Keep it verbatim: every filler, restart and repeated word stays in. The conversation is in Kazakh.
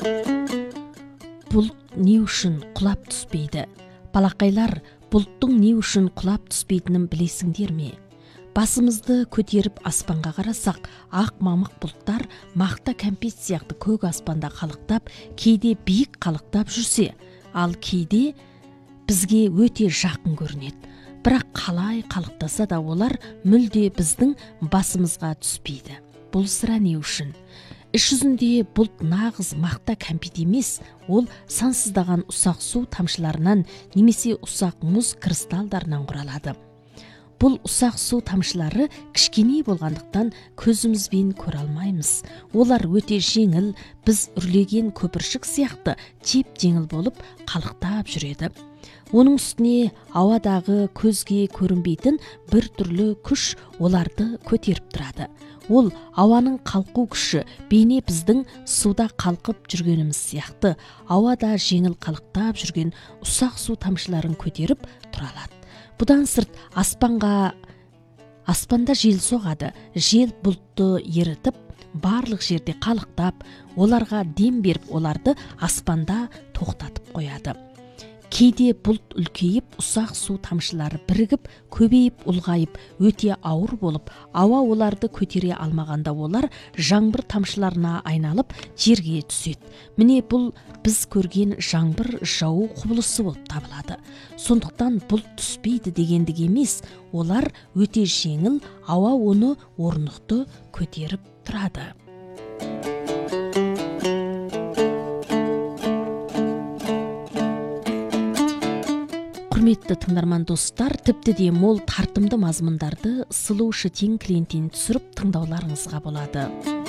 Бұлт не үшін құлап түспейді? Балақайлар, бұлттың не үшін құлап түспейтінін білесіңдер ме? Басымызды көтеріп аспанға қарасақ, ақ мамық бұлттар мақта кәмпит сияқты көк аспанда қалықтап, кейде биік қалықтап жүрсе, ал кейде бізге өте жақын көрінеді. Бірақ қалай қалықтаса да олар мүлде біздің басымызға түспейді. Бұл сірә не үшін? Іш жүзінде бұлт нағыз мақта кәмпит емес, ол сансыздаған ұсақ су тамшыларынан немесе ұсақ мұз кристалдарынан құралады. Бұл ұсақ су тамшылары кішкене болғандықтан көзімізбен көре алмаймыз. Олар өте жеңіл, біз үрлеген көпіршік сияқты теп-жеңіл болып қалықтап жүреді. Оның үстіне ауадағы көзге көрінбейтін бір түрлі күш оларды көтеріп тұрады. Ол ауаның қалқу күші, бейне біздің суда қалқып жүргеніміз сияқты, ауада жеңіл қалықтап жүрген ұсақ су тамшыларын көтеріп тұра алады. Бұдан сырт аспанға аспанда жел соғады. Жел бұлтты ерітіп, барлық жерде қалықтап, оларға дем беріп, оларды аспанда тоқтатып қояды. Кейде бұлт үлкейіп, ұсақ су тамшылары бірігіп, көбейіп, ұлғайып, өте ауыр болып, ауа оларды көтере алмағанда олар жаңбыр тамшыларына айналып жерге түседі. Міне бұл біз көрген жаңбыр жауы құбылысы болып табылады. Сондықтан бұлт түспейді дегендік емес, олар өте жеңіл, ауа оны орнықты көтеріп тұрады. Құрметті тыңдарман достар, тіпті де мол тартымды мазмұндарды Сұлу Шытен клиентін түсіріп тыңдауларыңызға болады.